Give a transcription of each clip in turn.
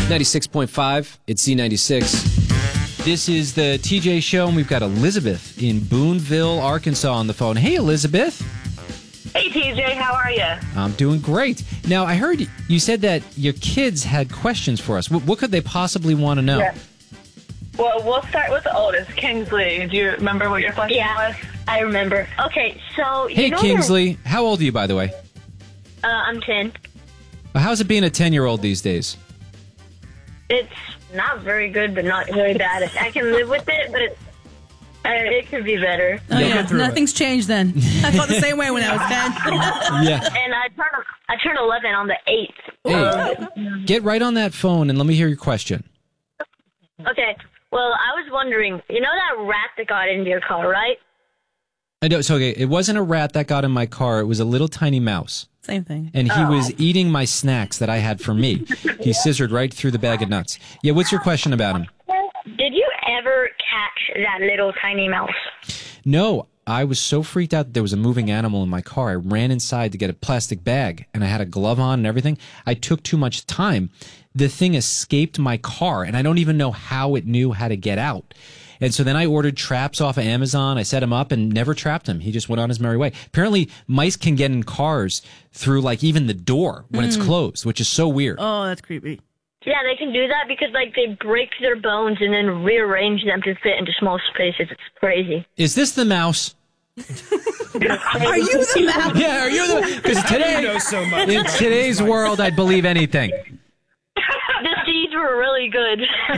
96.5, it's Z96. This is the TJ Show, and we've got Elizabeth in Boonville, Arkansas on the phone. Hey, Elizabeth. Hey, TJ, how are you? I'm doing great. Now, I heard you said that your kids had questions for us. What could they possibly want to know? Yeah. Well, we'll start with the oldest, Kingsley. Do you remember what your question was? I remember. Okay, so... Hey, Kingsley. How old are you, by the way? I'm 10. How's it being a 10-year-old these days? It's not very good, but not very bad. I can live with it, but it could be better. Oh, yeah. Nothing's changed then. I felt the same way when I was 10. Yeah. And I turned 11 on the 8th. Hey, get right on that phone and let me hear your question. Okay. Well, I was wondering, you know that rat that got into your car, right? I know. So, okay, it wasn't a rat that got in my car. It was a little tiny mouse. Same thing. And he was eating my snacks that I had for me. He scissored right through the bag of nuts. Yeah, what's your question about him? Did you ever catch that little tiny mouse? No, I was so freaked out that there was a moving animal in my car. I ran inside to get a plastic bag, and I had a glove on and everything. I took too much time. The thing escaped my car, and I don't even know how it knew how to get out. And so then I ordered traps off of Amazon. I set him up and never trapped him. He just went on his merry way. Apparently, mice can get in cars through, like, even the door when it's closed, which is so weird. Oh, that's creepy. Yeah, they can do that because, like, they break their bones and then rearrange them to fit into small spaces. It's crazy. Is this the mouse? Are you the mouse? Yeah, are you the... Because today, You know so much. in today's world, I'd believe anything. The seeds were really good.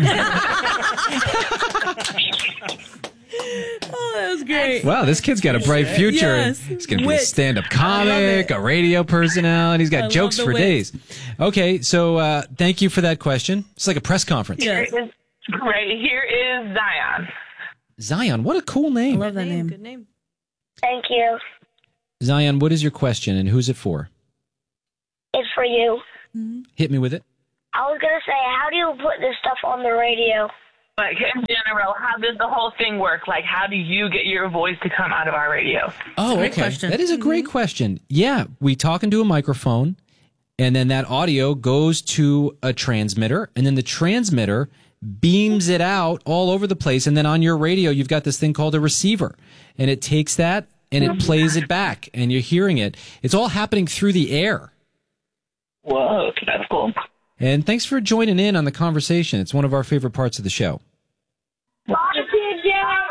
Oh, that was great. Wow, this kid's got a bright future. Yes. He's going to be a Wit. stand-up comic, a radio personality. He's got I jokes love the for wit. days. Okay, so thank you for that question. It's like a press conference. Yes. Great. Here is Zion. Zion, what a cool I name. love that name. Good name. Thank you. Zion, what is your question and who's it for? It's for you. Hit me with it. I was going to say, how do you put this stuff on the radio? Like, in general, how does the whole thing work? Like, how do you get your voice to come out of our radio? Oh, great okay. question. That is a great question. Yeah, we talk into a microphone, and then that audio goes to a transmitter, and then the transmitter beams it out all over the place, and then on your radio, you've got this thing called a receiver, and it takes that, and it plays it back, and you're hearing it. It's all happening through the air. Whoa, that's cool. And thanks for joining in on the conversation. It's one of our favorite parts of the show. Bye, TJ.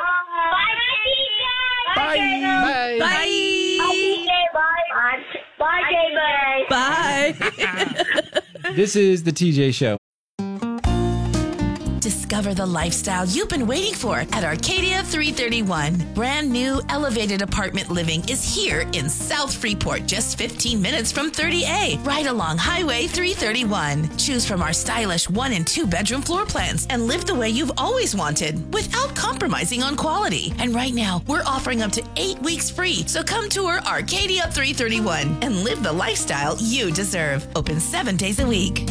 Bye, TJ. Bye. Bye. Bye, Bye. This is the TJ Show. Discover the lifestyle you've been waiting for at Arcadia 331. Brand new elevated apartment living is here in South Freeport, just 15 minutes from 30A, right along Highway 331. Choose from our stylish 1 and 2 bedroom floor plans and live the way you've always wanted without compromising on quality. And right now, we're offering up to 8 weeks free. So come tour Arcadia 331 and live the lifestyle you deserve. Open 7 days a week.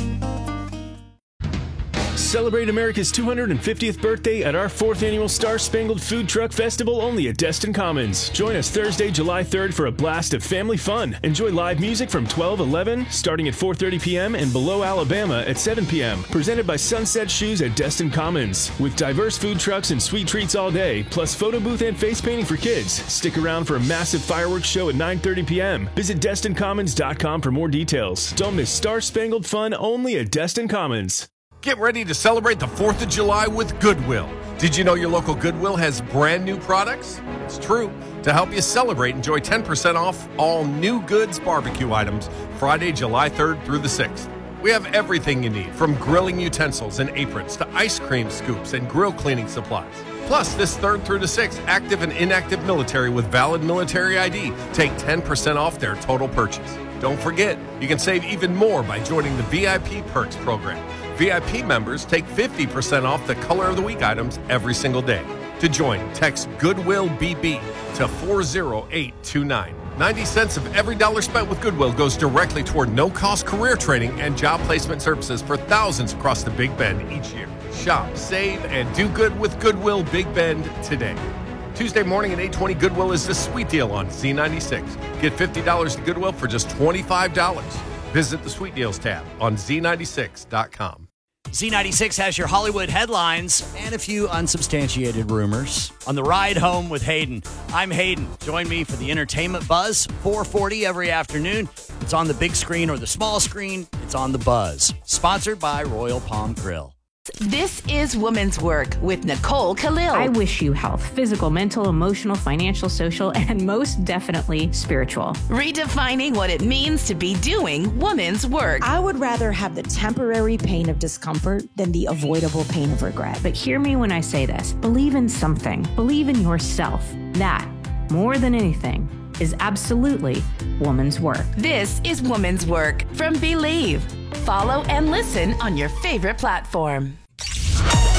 Celebrate America's 250th birthday at our 4th annual Star Spangled Food Truck Festival only at Destin Commons. Join us Thursday, July 3rd for a blast of family fun. Enjoy live music from 12:11, starting at 4:30 p.m. and Below Alabama at 7 p.m. Presented by Sunset Shoes at Destin Commons. With diverse food trucks and sweet treats all day, plus photo booth and face painting for kids. Stick around for a massive fireworks show at 9:30 p.m. Visit DestinCommons.com for more details. Don't miss Star Spangled Fun only at Destin Commons. Get ready to celebrate the 4th of July with Goodwill. Did you know your local Goodwill has brand new products? It's true. To help you celebrate, enjoy 10% off all new goods barbecue items Friday, July 3rd through the 6th. We have everything you need, from grilling utensils and aprons to ice cream scoops and grill cleaning supplies. Plus, this 3rd through the 6th, active and inactive military with valid military ID take 10% off their total purchase. Don't forget, you can save even more by joining the VIP Perks program. VIP members take 50% off the Color of the Week items every single day. To join, text Goodwill BB to 40829. 90 cents of every dollar spent with Goodwill goes directly toward no-cost career training and job placement services for thousands across the Big Bend each year. Shop, save, and do good with Goodwill Big Bend today. Tuesday morning at 8:20, Goodwill is the sweet deal on Z96. Get $50 to Goodwill for just $25. Visit the Sweet Deals tab on Z96.com. Z96 has your Hollywood headlines and a few unsubstantiated rumors. On the ride home with Hayden, I'm Hayden. Join me for the entertainment buzz, 4:40 every afternoon. It's on the big screen or the small screen. It's on the Buzz. Sponsored by Royal Palm Grill. This is Woman's Work with Nicole Khalil. I wish you health, physical, mental, emotional, financial, social, and most definitely spiritual. Redefining what it means to be doing woman's work. I would rather have the temporary pain of discomfort than the avoidable pain of regret. But hear me when I say this. Believe in something. Believe in yourself. That, more than anything, is absolutely woman's work. This is Woman's Work from Believe. Follow and listen on your favorite platform.